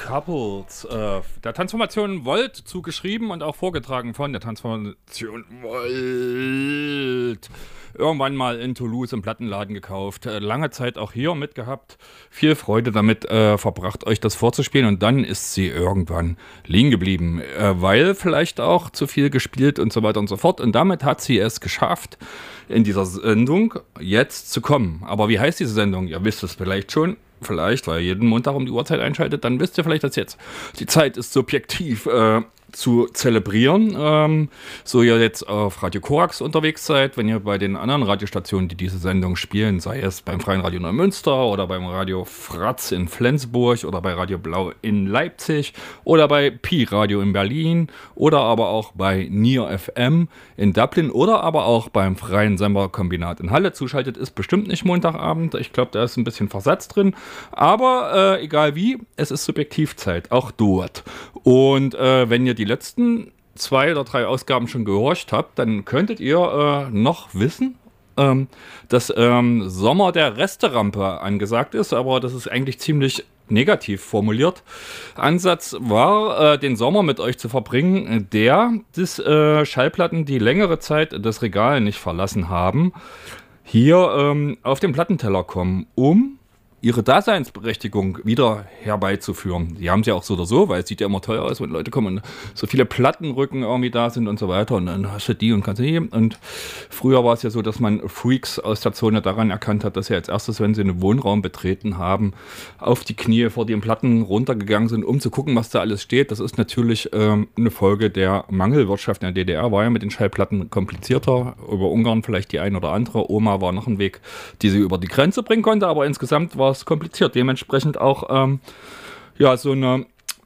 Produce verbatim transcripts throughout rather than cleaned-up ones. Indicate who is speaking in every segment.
Speaker 1: Couples, äh, der Transformation Volt zugeschrieben und auch vorgetragen von der Transformation Volt. Irgendwann mal in Toulouse im Plattenladen gekauft, äh, lange Zeit auch hier mitgehabt, viel Freude damit äh, verbracht, euch das vorzuspielen, und dann ist sie irgendwann liegen geblieben, äh, weil vielleicht auch zu viel gespielt und so weiter und so fort, und damit hat sie es geschafft, in dieser Sendung jetzt zu kommen. Aber wie heißt diese Sendung? Ihr wisst es vielleicht schon. Vielleicht, weil ihr jeden Montag um die Uhrzeit einschaltet, dann wisst ihr vielleicht, dass jetzt die Zeit ist, subjektiv äh, zu zelebrieren. Ähm, so ihr jetzt auf Radio Korax unterwegs seid, wenn ihr bei den anderen Radiostationen, die diese Sendung spielen, sei es beim Freien Radio Neumünster oder beim Radio Fratz in Flensburg oder bei Radio Blau in Leipzig oder bei Pi Radio in Berlin oder aber auch bei Nier F M in Dublin oder aber auch beim Freien Sender-Kombinat in Halle zuschaltet, ist bestimmt nicht Montagabend. Ich glaube, da ist ein bisschen Versatz drin. Aber äh, egal wie, es ist Subjektivzeit, auch dort. Und äh, wenn ihr die letzten zwei oder drei Ausgaben schon gehorcht habt, dann könntet ihr äh, noch wissen, ähm, dass ähm, Sommer der Resterampe angesagt ist, aber das ist eigentlich ziemlich negativ formuliert. Ansatz war, äh, den Sommer mit euch zu verbringen, der des äh, Schallplatten, die längere Zeit das Regal nicht verlassen haben, hier ähm, auf den Plattenteller kommen, um ihre Daseinsberechtigung wieder herbeizuführen. Die haben sie auch so oder so, weil es sieht ja immer teuer aus, wenn Leute kommen und so viele Plattenrücken irgendwie da sind und so weiter, und dann hast du die und kannst du die. Und früher war es ja so, dass man Freaks aus der Zone daran erkannt hat, dass sie als erstes, wenn sie einen Wohnraum betreten haben, auf die Knie vor den Platten runtergegangen sind, um zu gucken, was da alles steht. Das ist natürlich ähm, eine Folge der Mangelwirtschaft in der D D R, war ja mit den Schallplatten komplizierter, über Ungarn vielleicht die ein oder andere. Oma war noch ein Weg, die sie über die Grenze bringen konnte, aber insgesamt war es kompliziert. Dementsprechend auch ähm, ja, so eine,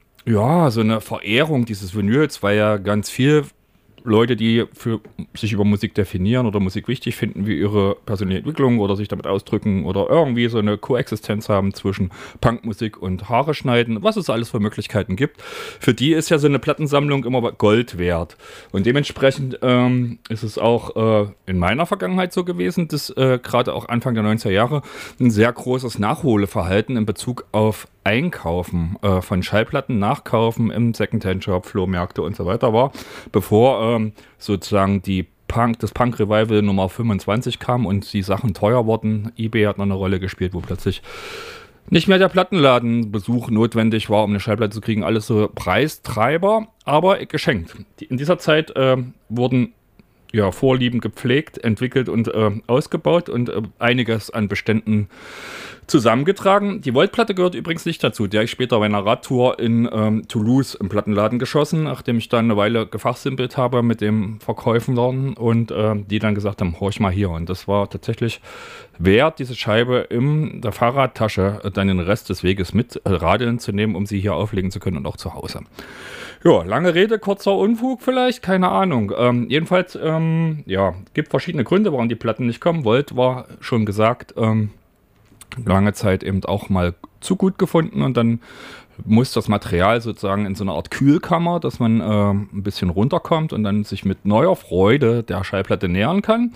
Speaker 1: ja, so eine Verehrung dieses Vinyls, weil ja ganz viel Leute, die für sich über Musik definieren oder Musik wichtig finden, wie ihre persönliche Entwicklung oder sich damit ausdrücken oder irgendwie so eine Koexistenz haben zwischen Punkmusik und Haare schneiden, was es alles für Möglichkeiten gibt. Für die ist ja so eine Plattensammlung immer Gold wert. Und dementsprechend ähm, ist es auch äh, in meiner Vergangenheit so gewesen, dass äh, gerade auch Anfang der neunziger Jahre ein sehr großes Nachholeverhalten in Bezug auf Einkaufen äh, von Schallplatten, Nachkaufen im Secondhand-Shop, Flohmärkte und so weiter war, bevor ähm, sozusagen die Punk, das Punk-Revival Nummer fünfundzwanzig kam und die Sachen teuer wurden. eBay hat noch eine Rolle gespielt, wo plötzlich nicht mehr der Plattenladenbesuch notwendig war, um eine Schallplatte zu kriegen. Alles so Preistreiber, aber geschenkt. In dieser Zeit äh, wurden ja, Vorlieben gepflegt, entwickelt und äh, ausgebaut und äh, einiges an Beständen zusammengetragen. Die Volt-Platte gehört übrigens nicht dazu. Die habe ich später bei einer Radtour in ähm, Toulouse im Plattenladen geschossen, nachdem ich dann eine Weile gefachsimpelt habe mit dem Verkäufer und äh, die dann gesagt haben, horch mal hier. Und das war tatsächlich wert, diese Scheibe in der Fahrradtasche äh, dann den Rest des Weges mit äh, radeln zu nehmen, um sie hier auflegen zu können und auch zu Hause. Ja, lange Rede, kurzer Unfug vielleicht, keine Ahnung. Ähm, jedenfalls, ähm, ja, gibt verschiedene Gründe, warum die Platten nicht kommen. Volt war schon gesagt, ähm, lange Zeit eben auch mal zu gut gefunden, und dann muss das Material sozusagen in so eine Art Kühlkammer, dass man äh, ein bisschen runterkommt und dann sich mit neuer Freude der Schallplatte nähern kann.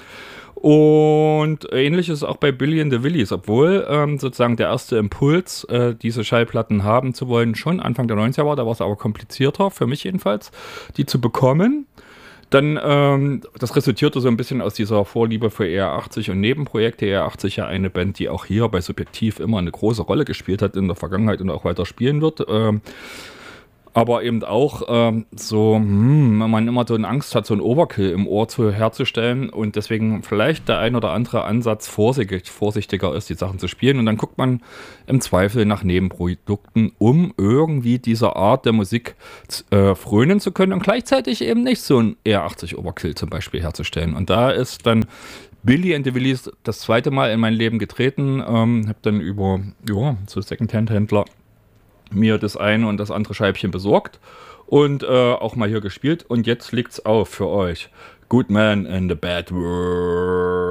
Speaker 1: Und ähnlich ist es auch bei Billy and the Willies, obwohl ähm, sozusagen der erste Impuls, äh, diese Schallplatten haben zu wollen, schon Anfang der neunziger war. Da war es aber komplizierter, für mich jedenfalls, die zu bekommen. Dann, ähm, das resultierte so ein bisschen aus dieser Vorliebe für E R achtzig und Nebenprojekte. E R achtzig ja eine Band, die auch hier bei Subjektiv immer eine große Rolle gespielt hat in der Vergangenheit und auch weiter spielen wird. Ähm, aber eben auch ähm, so, hm, wenn man immer so eine Angst hat, so einen Overkill im Ohr zu, herzustellen, und deswegen vielleicht der ein oder andere Ansatz vorsichtig, vorsichtiger ist, die Sachen zu spielen, und dann guckt man im Zweifel nach Nebenprodukten, um irgendwie dieser Art der Musik äh, frönen zu können und gleichzeitig eben nicht so ein E R achtzig Overkill zum Beispiel herzustellen. Und da ist dann Billy and the Willies das zweite Mal in mein Leben getreten, ähm, habe dann über ja, so Secondhand-Händler mir das eine und das andere Scheibchen besorgt und äh, auch mal hier gespielt, und jetzt liegt's auf für euch. Good Man in the Bad World.